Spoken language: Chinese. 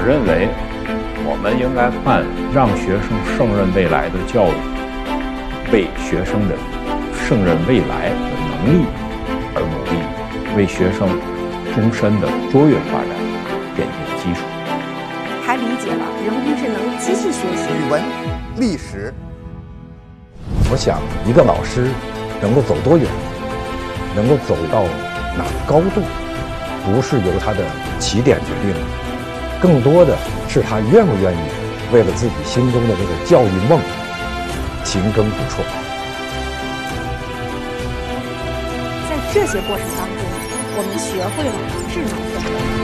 我认为，我们应该看让学生胜任未来的教育，为学生的胜任未来的能力而努力，为学生终身的卓越发展奠定基础。 他理解了人工智能机器学习、 语文、历史。 我想，一个老师能够走多远，能够走到哪个高度，不是由他的起点决定的，更多的是他愿不愿意为了自己心中的这个教育梦勤耕不辍。 在这些过程当中，我们学会了智能分类。